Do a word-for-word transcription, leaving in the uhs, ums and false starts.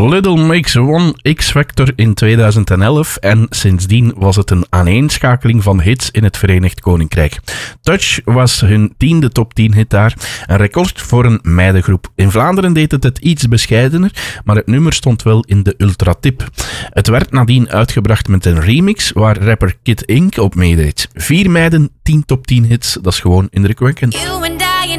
Little Mix won X-Factor in tweeduizend elf en sindsdien was het een aaneenschakeling van hits in het Verenigd Koninkrijk. Touch was hun tiende top tien hit daar, een record voor een meidengroep. In Vlaanderen deed het het iets bescheidener, maar het nummer stond wel in de ultratip. Het werd nadien uitgebracht met een remix waar rapper Kid Ink op meedeed. Vier meiden, tien top tien hits, dat is gewoon indrukwekkend.